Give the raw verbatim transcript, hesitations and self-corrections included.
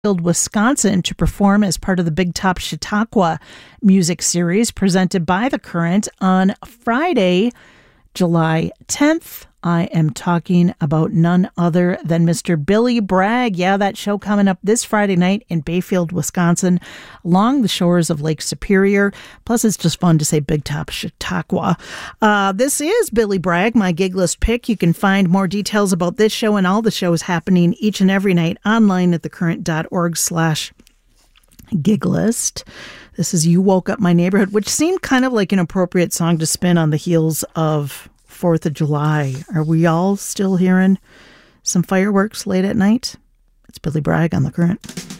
Wisconsin to perform as part of the Big Top Chautauqua music series presented by The Current on Friday, July tenth. I am talking about none other than Mister Billy Bragg. Yeah, that show coming up this Friday night in Bayfield, Wisconsin, along the shores of Lake Superior. Plus, it's just fun to say Big Top Chautauqua. Uh, this is Billy Bragg, my gig list pick. You can find more details about this show and all the shows happening each and every night online at thecurrent.org slash gig list. This is You Woke Up My Neighborhood, which seemed kind of like an appropriate song to spin on the heels of fourth of July. Are we all still hearing some fireworks late at night? It's Billy Bragg on The Current.